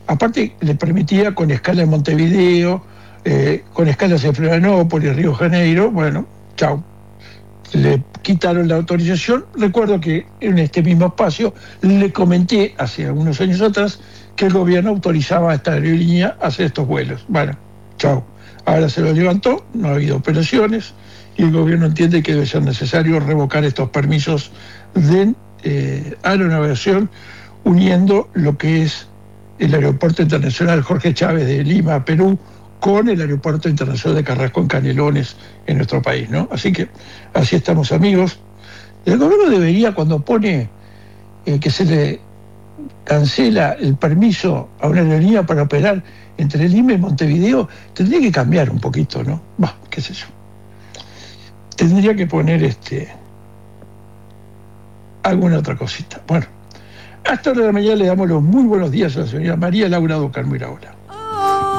Aparte, le permitía con escala en Montevideo, con escalas en Florianópolis, Río de Janeiro, bueno, chao. Le quitaron la autorización. Recuerdo que en este mismo espacio le comenté hace algunos años atrás que el gobierno autorizaba a esta aerolínea a hacer estos vuelos. Bueno, chao. Ahora se lo levantó, no ha habido operaciones y el gobierno entiende que debe ser necesario revocar estos permisos de aeronavegación, uniendo lo que es el Aeropuerto Internacional Jorge Chávez de Lima, Perú, con el Aeropuerto Internacional de Carrasco en Canelones, en nuestro país, ¿no? Así que así estamos, amigos. El gobierno debería, cuando pone que se le cancela el permiso a una aerolínea para operar entre Lima y Montevideo, tendría que cambiar un poquito, ¿no? Bah, qué sé yo. Tendría que poner alguna otra cosita. Bueno, hasta ahora de la mañana le damos los muy buenos días a la señora María Laura Ducarmo Iraola.